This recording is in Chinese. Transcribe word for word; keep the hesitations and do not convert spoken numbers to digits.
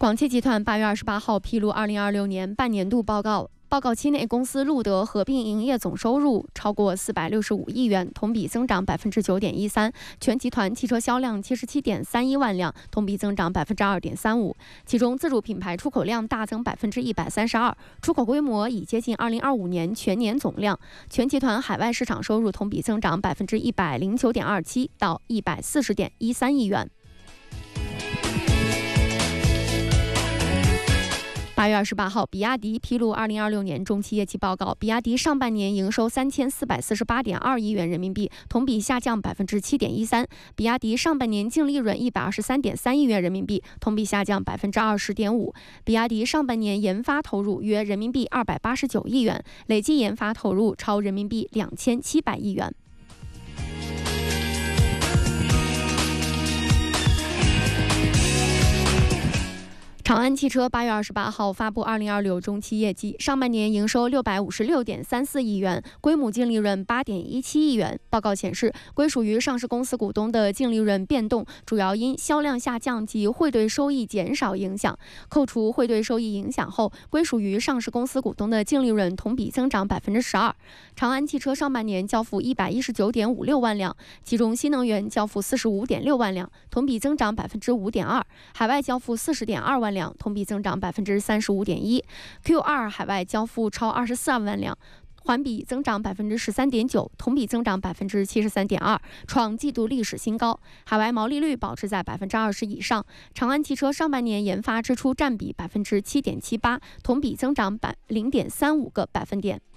广汽集团八月二十八号披露二零二六年半年度报告。报告期内，公司录得合并营业总收入超过四百六十五亿元，同比增长百分之九点一三。全集团汽车销量七十七点三一万辆，同比增长百分之二点三五。其中，自主品牌出口量大增百分之一百三十二，出口规模已接近二零二五年全年总量。全集团海外市场收入同比增长百分之一百零九点二七到一百四十点一三亿元。八月二十八号，比亚迪披露二零二六年中期业绩报告。比亚迪上半年营收三千四百四十八点二亿元人民币，同比下降百分之七点一三。比亚迪上半年净利润一百二十三点三亿元人民币，同比下降百分之二十点五。比亚迪上半年研发投入约人民币二百八十九亿元，累计研发投入超人民币两千七百亿元。长安汽车八月二十八号发布二零二六中期业绩，上半年营收六百五十六点三四亿元，归母净利润八点一七亿元。报告显示，归属于上市公司股东的净利润变动主要因销量下降及汇兑收益减少影响。扣除汇兑收益影响后，归属于上市公司股东的净利润同比增长百分之十二。长安汽车上半年交付一百一十九点五六万辆，其中新能源交付四十五点六万辆，同比增长百分之五点二；海外交付四十点二万辆，同比增长百分之三十五点一。Q 二海外交付超二十四万辆，环比增长百分之十三点九，同比增长百分之七十三点二，创季度历史新高。海外毛利率保持在百分之二十以上。长安汽车上半年研发支出占比百分之七点七八，同比增长百零点三五个百分点。